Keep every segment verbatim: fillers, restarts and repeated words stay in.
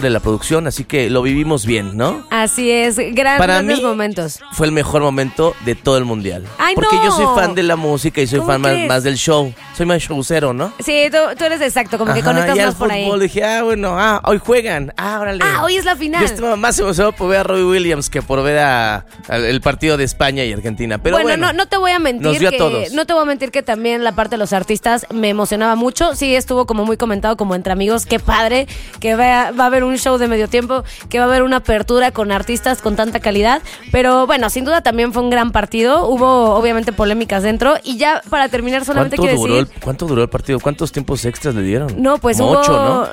de la producción, así que lo vivimos bien, ¿no? Así es, gran, Para grandes mí, momentos. Fue el mejor momento de todo el mundial. ¡Ay, Porque no! yo soy fan de la música y soy ¿Cómo fan más, crees? más del show. Soy más showcero, ¿no? Sí, tú, tú eres exacto, como que Ajá, conectas ya más el por fútbol, ahí. dije, ah, bueno, ah, hoy juegan. Ah, órale. Ah, hoy es la final. Yo estaba más emocionado por ver a Robbie Williams que por ver a, a el partido de España y Argentina. Pero bueno, bueno, no, no te voy a mentir nos dio a que todos. no te voy a mentir que también la parte de los artistas me emocionaba mucho. Sí, estuvo como muy comentado como entre amigos, qué padre que va, va a haber un show de medio tiempo, que va a haber una apertura con artistas con tanta calidad, pero bueno, sin duda también fue un gran partido. Hubo obviamente polémicas dentro y ya para terminar solamente ¿Cuánto quiero duró, decir, el, ¿Cuánto duró el partido? ¿Cuántos tiempos extras le dieron? no, pues Como hubo ocho, ¿no?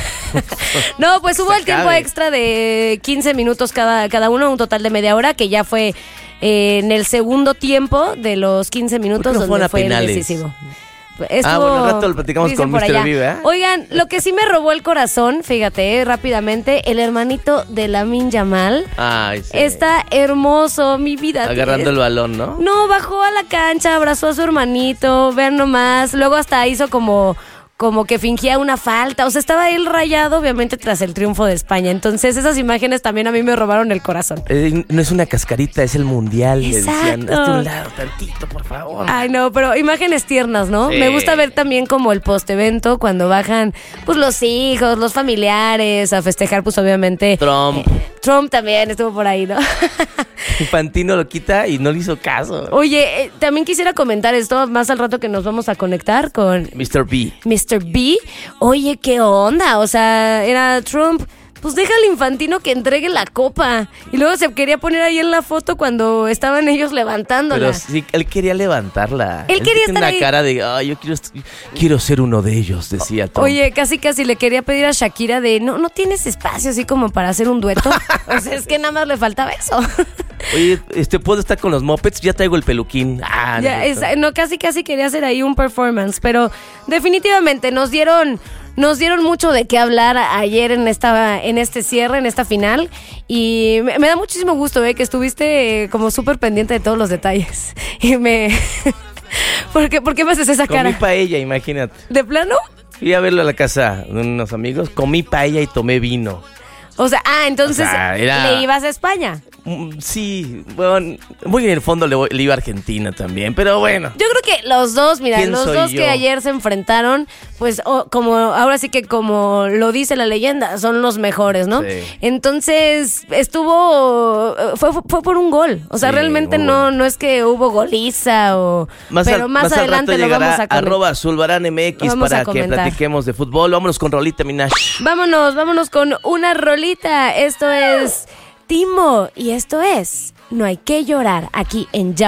No, pues hubo Se el tiempo acabe. extra de quince minutos cada, cada uno, un total de media hora, que ya fue eh, en el segundo tiempo de los quince minutos ¿Por qué no donde fueron a fue el penales? decisivo. Ah, Estuvo- bueno, al rato lo platicamos dicen con por mister allá. Vive, ¿eh? Oigan, lo que sí me robó el corazón, fíjate, eh, rápidamente, el hermanito de Lamine Yamal. Ay, sí. Está hermoso, mi vida. Agarrando el balón, ¿no? No, bajó a la cancha, abrazó a su hermanito, vean nomás. Luego hasta hizo como, como que fingía una falta. O sea, estaba él rayado, obviamente, tras el triunfo de España. Entonces, esas imágenes también a mí me robaron el corazón. Eh, no es una cascarita, es el mundial. Le decían, Exacto. hazte un lado tantito, por favor. Ay, no, pero imágenes tiernas, ¿no? Sí. Me gusta ver también como el post-evento cuando bajan, pues, los hijos, los familiares a festejar, pues, obviamente. Trump. eh, Trump también estuvo por ahí, ¿no? Infantino lo quita y no le hizo caso. Oye, eh, también quisiera comentar esto más al rato que nos vamos a conectar con mister B. mister B. Oye, ¿qué onda? O sea, era Trump. Pues deja al Infantino que entregue la copa. Y luego se quería poner ahí en la foto cuando estaban ellos levantándola. Pero sí, él quería levantarla. Él quería tiene estar una ahí. cara de, ay, yo quiero, quiero ser uno de ellos, decía Trump. Oye, casi casi le quería pedir a Shakira de, no, no tienes espacio así como para hacer un dueto. O sea, es que nada más le faltaba eso. Oye, este, ¿puedo estar con los Muppets? Ya traigo el peluquín. Ah, Ya, no, es- no, casi casi quería hacer ahí un performance, pero definitivamente nos dieron, nos dieron mucho de qué hablar ayer en esta, en este cierre, en esta final, y me, me da muchísimo gusto, eh, que estuviste eh, como súper pendiente de todos los detalles. Y me, ¿por qué, por qué me haces esa Comí cara? paella, imagínate. ¿De plano? Fui a verlo a la casa de unos amigos, comí paella y tomé vino. O sea, ah, entonces O sea, era- le ibas a España. Mm, Sí, bueno, muy en el fondo le, voy- le iba a Argentina también, pero bueno. Yo creo que los dos, mira, ¿Quién los soy dos yo? que ayer se enfrentaron, pues oh, como ahora sí que como lo dice la leyenda, son los mejores, ¿no? Sí. Entonces estuvo, fue, fue por un gol, o sea, Sí, realmente muy no, bueno. no es que hubo goliza o, Más pero al- más, al adelante rato lo llegará vamos a comentar. arroba Zulbarán M Lo X vamos a para que comentar. platiquemos de fútbol. Vámonos con Rolita Minash. Vámonos, vámonos con una rolita. Esto es Timo y esto es No hay que llorar aquí en Ya.